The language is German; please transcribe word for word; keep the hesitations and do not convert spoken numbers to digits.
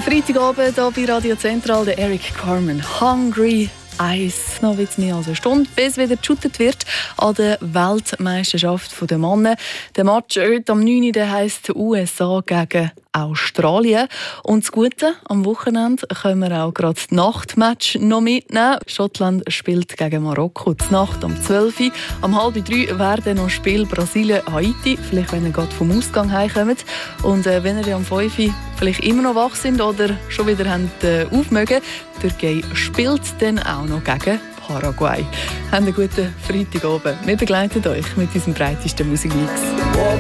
Freitagabend hier bei Radio Zentral, der Eric Carmen. Hungry Eyes. Noch ein mehr als eine Stunde, bis wieder geshootet wird an der Weltmeisterschaft der Männer. Der Match heute am neun Uhr heisst U S A gegen Australien. Und das Gute, am Wochenende können wir auch gerade das Nachtmatch noch mitnehmen. Schottland spielt gegen Marokko. Die Nacht um zwölf Uhr. Um halb drei werden noch Spiel Brasilien-Haiti. Vielleicht, wenn ihr gerade vom Ausgang heimkommt. Und äh, wenn ihr am fünf Uhr vielleicht immer noch wach sind oder schon wieder habt, äh, aufmögen, die Türkei spielt dann auch noch gegen Paraguay. Habt einen guten Freitagabend. Wir begleiten euch mit unserem breitesten Musikmix.